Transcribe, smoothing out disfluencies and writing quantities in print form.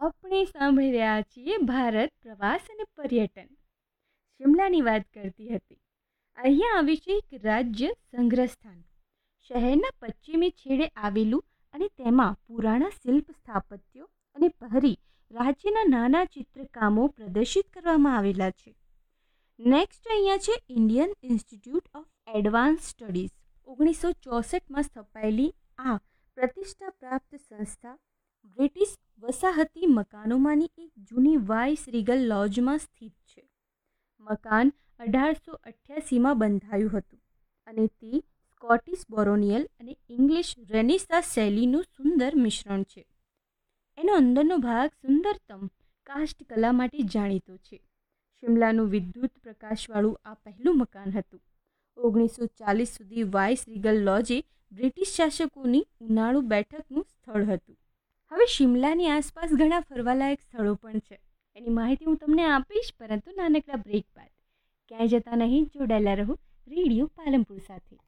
આપણે સાંભળી રહ્યા છીએ ભારત પ્રવાસ અને પર્યટન. શિમલાની વાત કરતી હતી. અહીંયા આવી છે એક રાજ્ય સંગ્રહસ્થાન. શહેરના પશ્ચિમી છેડે આવેલું અને તેમાં પુરાણા શિલ્પ સ્થાપત્યો અને પહરી રાજ્યના નાના ચિત્રકામો પ્રદર્શિત કરવામાં આવેલા છે. નેક્સ્ટ અહીંયા છે Indian institute of advance studies. 1964માં સ્થપાયેલી આ પ્રતિષ્ઠા પ્રાપ્ત સંસ્થા બ્રિટિશ વસાહતી મકાનોમાંની એક જૂની વાઇસ રીગલ લોજમાં સ્થિત છે. મકાન 1888માં બંધાયું હતું અને તે સ્કોટિશ બોરોનિયલ અને ઇંગ્લિશ રેનેસાં શૈલીનું સુંદર મિશ્રણ છે. એનો અંદરનો ભાગ સુંદરતમ કાસ્ટ કલા માટે જાણીતો છે. શિમલાનું વિદ્યુત પ્રકાશવાળું આ પહેલું મકાન હતું. 1940 સુધી વાઇસ રીગલ લોજે બ્રિટિશ શાસકોની ઉનાળુ બેઠકનું સ્થળ હતું. હવે શિમલાની આસપાસ ઘણા ફરવાલાયક સ્થળો પણ છે. એની માહિતી હું તમને આપીશ, પરંતુ નાનકડા બ્રેક બાદ. ક્યાંય જતા નહીં, જોડાયેલા રહો રેડિયો પાલનપુર સાથે.